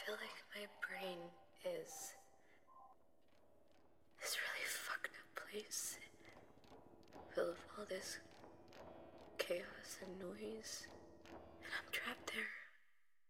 feel like my brain is this really fucked up place, full of all this chaos and noise, and I'm trapped there.